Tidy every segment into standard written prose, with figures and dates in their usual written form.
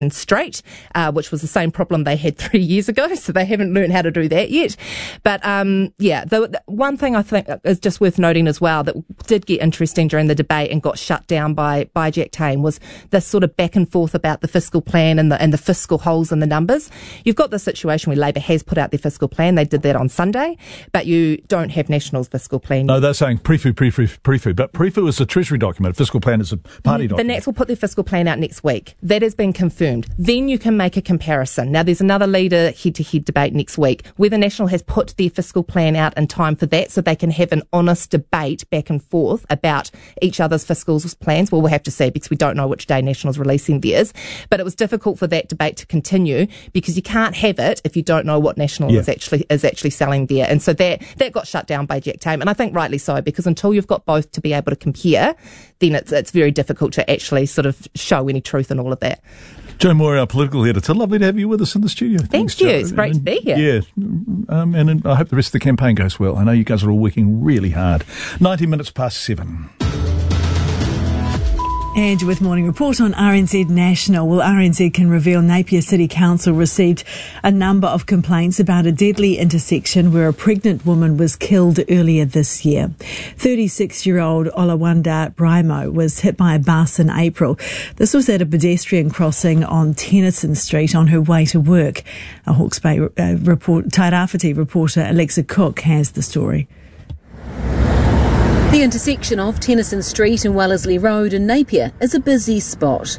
Straight, which was the same problem they had 3 years ago, so they haven't learned how to do that yet. But the one thing I think is just worth noting as well that did get interesting during the debate and got shut down by Jack Tame was this sort of back and forth about the fiscal plan and the fiscal holes in the numbers. You've got the situation where Labour has put out their fiscal plan. They did that on Sunday, but you don't have National's fiscal plan. No, they're saying pre-fu, but pre-fu is a Treasury document. Fiscal plan is a party document. The Nats will put their fiscal plan out next week. That has been confirmed. Then you can make a comparison. Now, there's another leader head-to-head debate next week. Whether National has put their fiscal plan out in time for that so they can have an honest debate back and forth about each other's fiscal plans, well, we'll have to see because we don't know which day National's releasing theirs. But it was difficult for that debate to continue because you can't have it if you don't know what National is actually selling there. And so that got shut down by Jack Tame. And I think rightly so, because until you've got both to be able to compare, then it's very difficult to actually sort of show any truth in all of that. Jo Moore, our political editor. Lovely to have you with us in the studio. Thanks, you. It's great to be here. Yeah. And I hope the rest of the campaign goes well. I know you guys are all working really hard. 90 minutes past 7. And with Morning Report on RNZ National. Well, RNZ can reveal Napier City Council received a number of complaints about a deadly intersection where a pregnant woman was killed earlier this year. 36-year-old Olawanda Brimo was hit by a bus in April. This was at a pedestrian crossing on Tennyson Street on her way to work. A Hawke's Bay Tairāwhiti reporter Alexa Cook has the story. The intersection of Tennyson Street and Wellesley Road in Napier is a busy spot.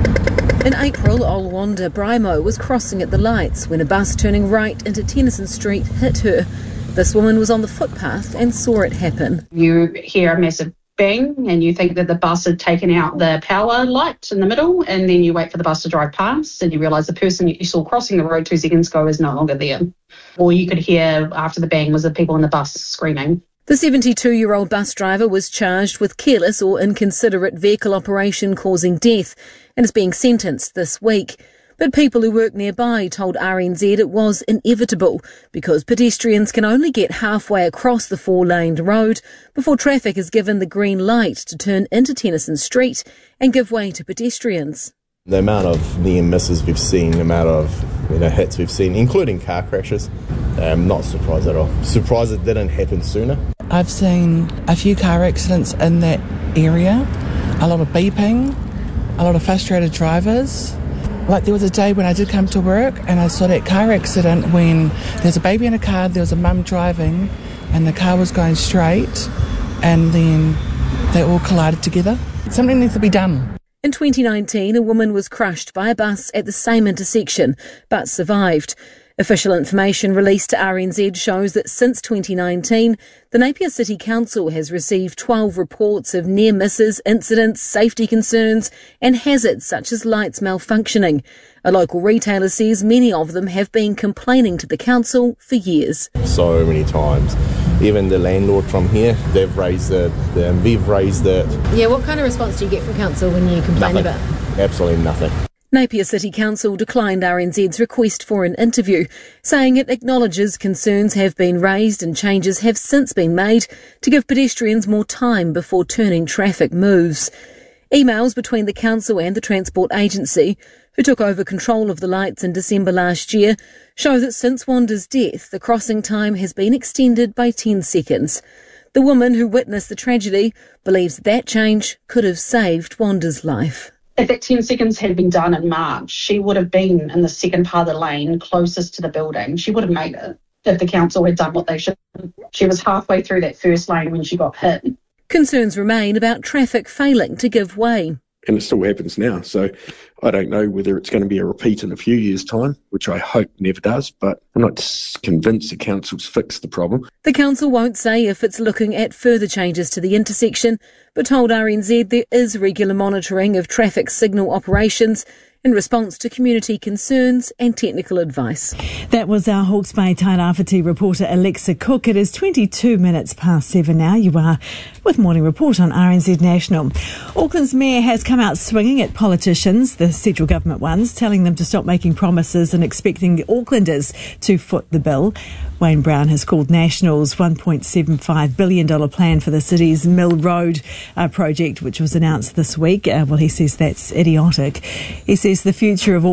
In April, Olawanda Brimo was crossing at the lights when a bus turning right into Tennyson Street hit her. This woman was on the footpath and saw it happen. You hear a massive bang and you think that the bus had taken out the power light in the middle, and then you wait for the bus to drive past and you realise the person you saw crossing the road 2 seconds ago is no longer there. All you could hear after the bang was the people in the bus screaming. The 72-year-old bus driver was charged with careless or inconsiderate vehicle operation causing death and is being sentenced this week. But people who work nearby told RNZ it was inevitable because pedestrians can only get halfway across the 4-laned road before traffic is given the green light to turn into Tennyson Street and give way to pedestrians. The amount of near misses we've seen, the amount of hits we've seen, including car crashes, I'm not surprised at all. Surprised it didn't happen sooner. I've seen a few car accidents in that area, a lot of beeping, a lot of frustrated drivers. Like there was a day when I did come to work and I saw that car accident when there's a baby in a car, there was a mum driving and the car was going straight and then they all collided together. Something needs to be done. In 2019, a woman was crushed by a bus at the same intersection, but survived. Official information released to RNZ shows that since 2019, the Napier City Council has received 12 reports of near misses, incidents, safety concerns and hazards such as lights malfunctioning. A local retailer says many of them have been complaining to the council for years. So many times. Even the landlord from here, they've raised it, we've raised it. Yeah, what kind of response do you get from council when you complain Nothing. about? Absolutely nothing. Napier City Council declined RNZ's request for an interview, saying it acknowledges concerns have been raised and changes have since been made to give pedestrians more time before turning traffic moves. Emails between the council and the Transport Agency, who took over control of the lights in December last year, show that since Wanda's death, the crossing time has been extended by 10 seconds. The woman who witnessed the tragedy believes that change could have saved Wanda's life. If that 10 seconds had been done in March, she would have been in the second part of the lane closest to the building. She would have made it if the council had done what they should. She was halfway through that first lane when she got hit. Concerns remain about traffic failing to give way. And it still happens now. So I don't know whether it's going to be a repeat in a few years' time, which I hope never does, but I'm not convinced the council's fixed the problem. The council won't say if it's looking at further changes to the intersection, but told RNZ there is regular monitoring of traffic signal operations in response to community concerns and technical advice. That was our Hawke's Bay Tairāwhiti reporter Alexa Cook. It is 22 minutes past 7 now. You are with Morning Report on RNZ National. Auckland's mayor has come out swinging at politicians, the central government ones, telling them to stop making promises and expecting the Aucklanders to foot the bill. Wayne Brown has called National's $1.75 billion plan for the city's Mill Road project, which was announced this week. He says that's idiotic. He says the future of